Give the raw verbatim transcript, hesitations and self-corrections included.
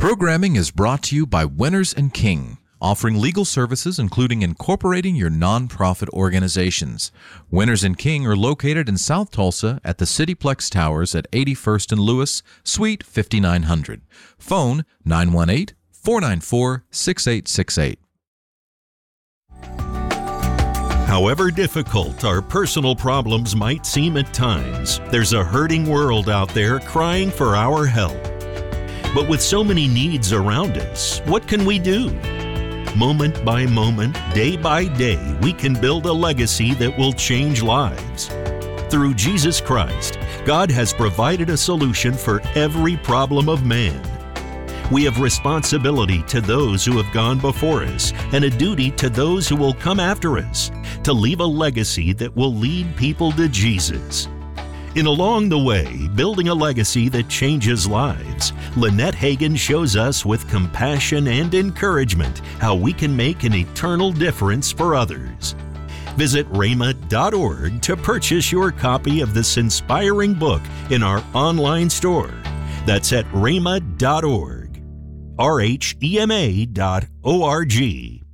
Programming is brought to you by Winners and King, offering legal services including incorporating your nonprofit organizations. Winners and King are located in South Tulsa at the CityPlex Towers at eighty-first and Lewis, Suite fifty-nine hundred. Phone nine one eight, four nine four, six eight six eight. However difficult our personal problems might seem at times, there's a hurting world out there crying for our help. But with so many needs around us, what can we do? Moment by moment, day by day, we can build a legacy that will change lives. Through Jesus Christ, God has provided a solution for every problem of man. We have responsibility to those who have gone before us and a duty to those who will come after us to leave a legacy that will lead people to Jesus. In Along the Way, Building a Legacy That Changes Lives, Lynette Hagin shows us with compassion and encouragement how we can make an eternal difference for others. Visit rhema dot org to purchase your copy of this inspiring book in our online store. That's at rhema dot org. R H E M A dot O R G.